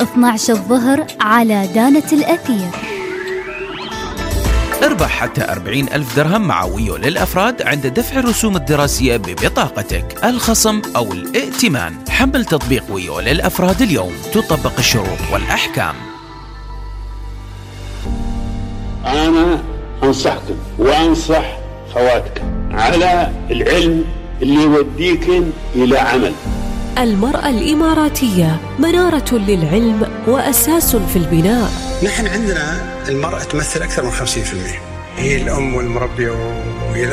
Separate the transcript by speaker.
Speaker 1: 12 الظهر على دانة الأثير.
Speaker 2: اربح حتى 40,000 درهم مع ويو للأفراد عند دفع الرسوم الدراسية ببطاقتك، الخصم أو الائتمان. حمل تطبيق ويو للأفراد اليوم، تطبق الشروط والأحكام.
Speaker 3: أنا أنصحكم وأنصح خواتكم على العلم اللي يوديكم إلى عمل.
Speaker 4: المرأة الإماراتية منارة للعلم وأساس في البناء.
Speaker 5: نحن عندنا المرأة تمثل أكثر من 50%، هي الأم والمربية وهي